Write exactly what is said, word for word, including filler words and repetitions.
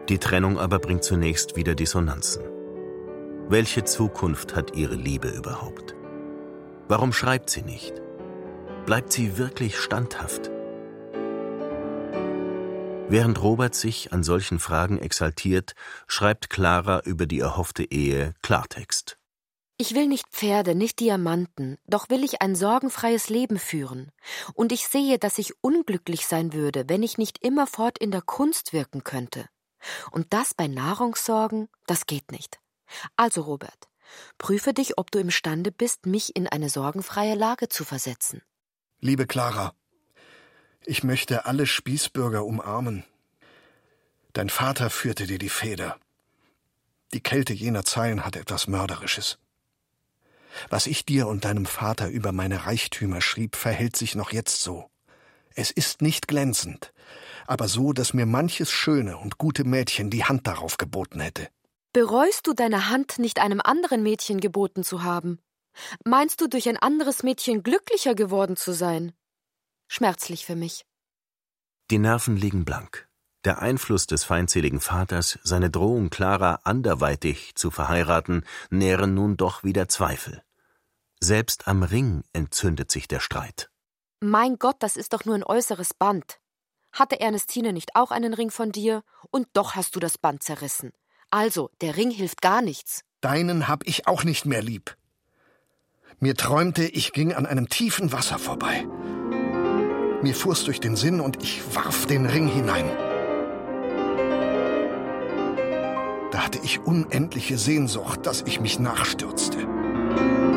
Die Trennung aber bringt zunächst wieder Dissonanzen. Welche Zukunft hat ihre Liebe überhaupt? Warum schreibt sie nicht? Bleibt sie wirklich standhaft? Während Robert sich an solchen Fragen exaltiert, schreibt Clara über die erhoffte Ehe Klartext. Ich will nicht Pferde, nicht Diamanten, doch will ich ein sorgenfreies Leben führen. Und ich sehe, dass ich unglücklich sein würde, wenn ich nicht immerfort in der Kunst wirken könnte. Und das bei Nahrungssorgen, das geht nicht. Also, Robert, prüfe dich, ob du imstande bist, mich in eine sorgenfreie Lage zu versetzen. Liebe Clara, ich möchte alle Spießbürger umarmen. Dein Vater führte dir die Feder. Die Kälte jener Zeilen hat etwas Mörderisches. Was ich dir und deinem Vater über meine Reichtümer schrieb, verhält sich noch jetzt so. Es ist nicht glänzend, aber so, dass mir manches schöne und gute Mädchen die Hand darauf geboten hätte. Bereust du deine Hand nicht einem anderen Mädchen geboten zu haben? Meinst du, durch ein anderes Mädchen glücklicher geworden zu sein? Schmerzlich für mich. Die Nerven liegen blank. Der Einfluss des feindseligen Vaters, seine Drohung Clara anderweitig zu verheiraten, nähren nun doch wieder Zweifel. Selbst am Ring entzündet sich der Streit. Mein Gott, das ist doch nur ein äußeres Band. Hatte Ernestine nicht auch einen Ring von dir? Und doch hast du das Band zerrissen. Also, der Ring hilft gar nichts. Deinen hab ich auch nicht mehr lieb. Mir träumte, ich ging an einem tiefen Wasser vorbei. Mir fuhr's durch den Sinn und ich warf den Ring hinein. Da hatte ich unendliche Sehnsucht, dass ich mich nachstürzte.